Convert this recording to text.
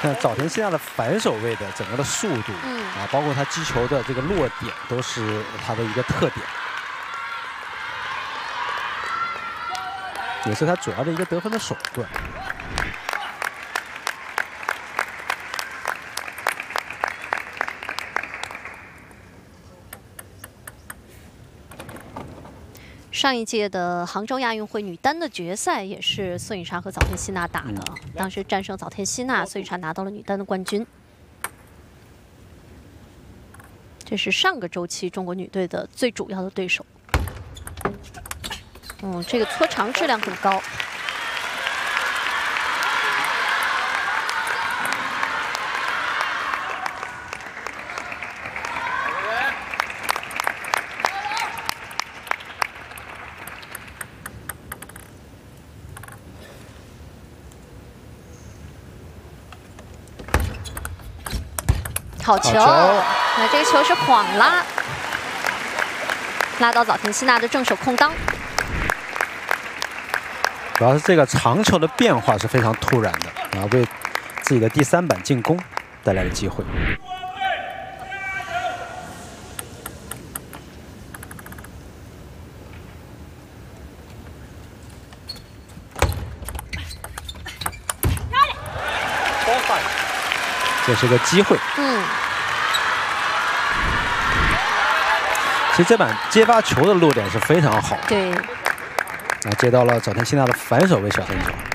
像早田希娜的反手位的整个的速度，包括他击球的这个落点，都是他的一个特点，也是他主要的一个得分的手段。 上一届的杭州亚运会女单的决赛也是孙颖莎和早田希娜打的，当时战胜早田希娜，孙颖莎拿到了女单的冠军。这是上个周期中国女队的最主要的对手。这个搓长质量很高。 好球！那这个球是晃拉，拉到早田希娜的正手空当。 主要是这个长球的变化是非常突然的，为自己的第3板进攻带来了机会。这是个机会。其实这板接发球的落点是非常好的。 对。 接到了早田希娜的反手位小天球。